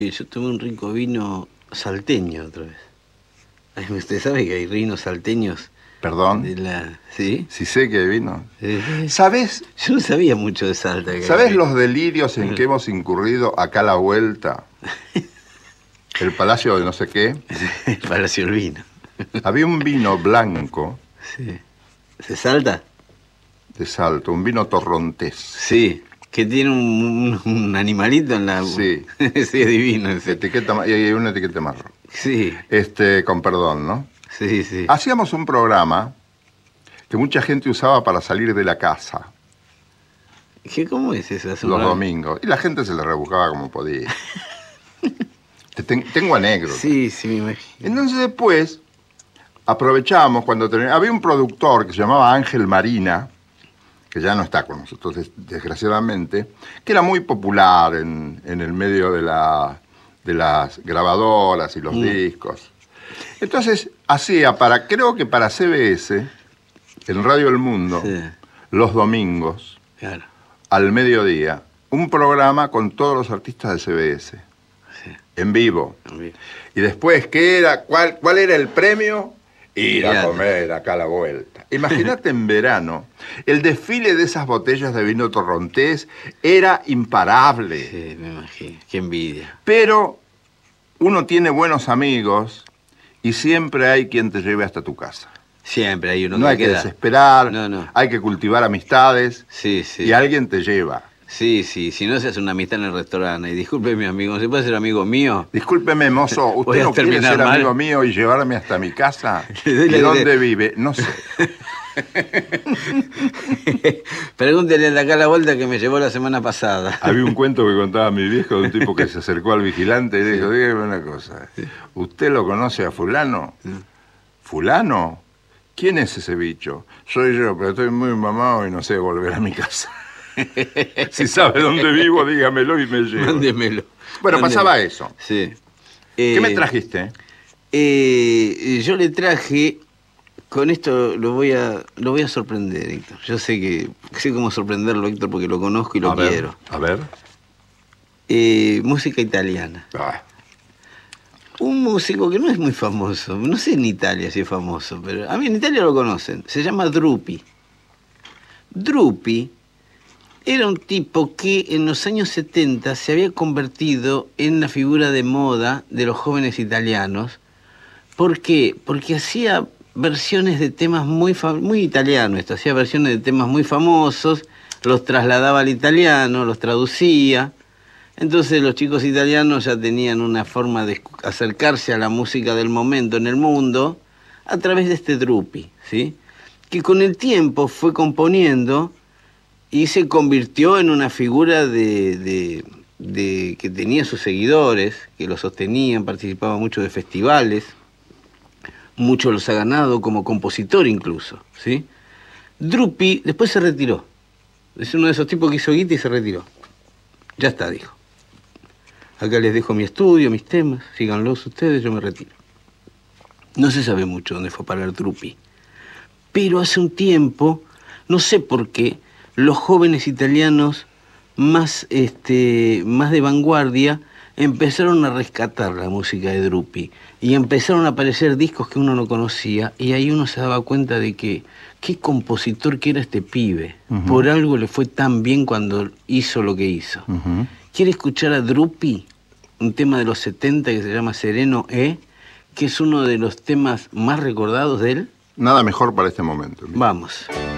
Yo tomé un rico vino salteño otra vez. Ay, usted sabe que hay vinos salteños Perdón, de la... ¿Sí? si sé que hay vino. Eh, ¿Sabes? Yo no sabía mucho de Salta. ¿Sabes los delirios en que hemos incurrido acá a la vuelta? El palacio de no sé qué. El Palacio del Vino. Había un vino blanco Sí. ¿Se Salta? de Salto, un vino torrontés. Sí. Que tiene un animalito en la... Sí. Sí, es divino. Sí. Y hay una etiqueta marrón. Sí, Con perdón, ¿no? sí, sí. Hacíamos un programa que mucha gente usaba para salir de la casa ¿Cómo es eso? los domingos. Y la gente se le rebuscaba como podía. Tengo anécdotas. Sí, sí, me imagino. Entonces después aprovechamos cuando había un productor que se llamaba Ángel Marina, que ya no está con nosotros desgraciadamente, que era muy popular en el medio de las grabadoras y los discos. Entonces hacía creo que para CBS, en Radio El Mundo, Sí, los domingos, claro. al mediodía, un programa con todos los artistas de CBS, Sí. en vivo. También. Y después, ¿qué era? ¿Cuál era el premio? Ir a Ya. comer acá a la vuelta. Imagínate en verano, el desfile de esas botellas de vino torrontés era imparable. Sí, me imagino. Qué envidia. Pero uno tiene buenos amigos y siempre hay quien te lleve hasta tu casa. Siempre hay uno No que hay que queda. desesperar, No. hay que cultivar amistades Sí, sí. y alguien te lleva. Sí, sí. Si no se hace una amistad en el restaurante, y disculpe mi amigo, ¿se puede ser amigo mío? Discúlpeme, mozo, Voy ¿usted a no quiere terminar ser mal. amigo mío y llevarme hasta mi casa? Le doy la ¿Y dónde idea. vive? No sé. Pregúntele de acá a la vuelta que me llevó la semana pasada. Había un cuento que contaba mi viejo de un tipo que se acercó al vigilante y le dijo, dígame una cosa, ¿usted lo conoce a fulano? ¿Fulano? ¿Quién es ese bicho? Soy yo, pero estoy muy mamado y no sé volver a mi casa. Si sabe dónde vivo, dígamelo y me llevo. Mándemelo. Bueno, Mándemelo. pasaba eso. Sí. ¿Qué me trajiste? Yo le traje, con esto lo voy a sorprender, Héctor. Yo sé cómo sorprenderlo, Héctor, porque lo conozco y lo quiero. A ver. Música italiana. Ah, Un músico que no es muy famoso, no sé en Italia si es famoso, pero a mí en Italia lo conocen. Se llama Drupi. Drupi era un tipo que en los años 70 se había convertido en la figura de moda de los jóvenes italianos. ¿Por qué? Porque hacía versiones de temas muy italianos. Esto, hacía versiones de temas muy famosos, los trasladaba al italiano, los traducía. Entonces los chicos italianos ya tenían una forma de acercarse a la música del momento en el mundo a través de este Drupi, ¿sí? Que con el tiempo fue componiendo y se convirtió en una figura de que tenía sus seguidores, que lo sostenían, participaba mucho de festivales, mucho los ha ganado como compositor incluso, ¿sí? Drupi después se retiró. Es uno de esos tipos que hizo guita y se retiró. Ya está, dijo. Acá les dejo mi estudio, mis temas, síganlos ustedes, yo me retiro. No se sabe mucho dónde fue a parar Drupi. Pero hace un tiempo, no sé por qué, los jóvenes italianos más de vanguardia empezaron a rescatar la música de Drupi y empezaron a aparecer discos que uno no conocía y ahí uno se daba cuenta de que qué compositor que era este pibe. Por algo le fue tan bien cuando hizo lo que hizo. ¿Quiere escuchar a Drupi? Un tema de los 70 que se llama Sereno E, que es uno de los temas más recordados de él. nada mejor para este momento. Vamos.